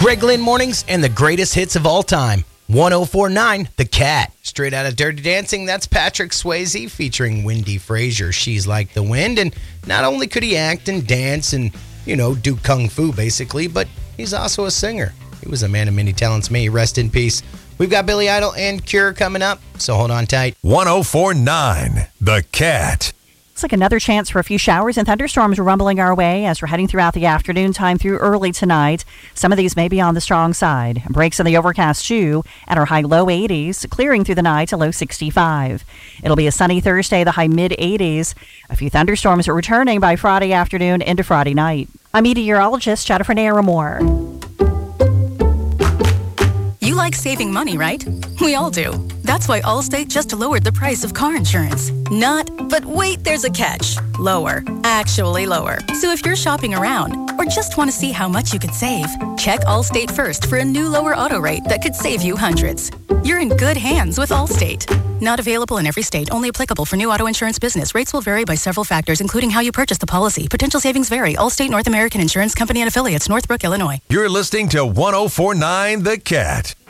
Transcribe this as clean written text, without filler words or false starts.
Greg Lynn Mornings and the greatest hits of all time. 104.9 The Cat. Straight out of Dirty Dancing, that's Patrick Swayze featuring Wendy Frazier. She's like the wind. And not only could he act and dance and, do kung fu basically, but he's also a singer. He was a man of many talents. May he rest in peace. We've got Billy Idol and Cure coming up, so hold on tight. 104.9 The Cat. Looks like another chance for a few showers and thunderstorms rumbling our way as we're heading throughout the afternoon time through early tonight. Some of these may be on the strong side. Breaks in the overcast too at our high low 80s, clearing through the night to low 65. It'll be a sunny Thursday, the high mid 80s. A few thunderstorms are returning by Friday afternoon into Friday night. I'm meteorologist Jennifer Naramore. You like saving money, right? We all do. That's why Allstate just lowered the price of car insurance. But wait, there's a catch. Lower. Actually lower. So if you're shopping around or just want to see how much you could save, check Allstate first for a new lower auto rate that could save you hundreds. You're in good hands with Allstate. Not available in every state. Only applicable for new auto insurance business. Rates will vary by several factors, including how you purchase the policy. Potential savings vary. Allstate North American Insurance Company and Affiliates, Northbrook, Illinois. You're listening to 104.9 The Cat.